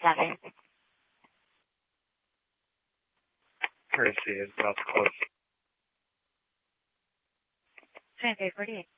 7. Courtesy is about to close. Transit 48.